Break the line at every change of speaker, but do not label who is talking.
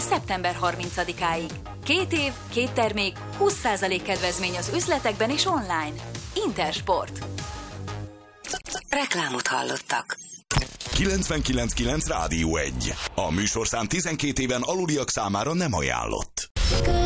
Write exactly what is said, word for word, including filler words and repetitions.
szeptember harmincadikáig. Két év, két termék, húsz százalék kedvezmény az üzletekben és online. Intersport.
Reklámot hallottak.
kilencvenkilenc kilenc Rádió egy. A műsorszám tizenkét éven aluliak számára nem ajánlott.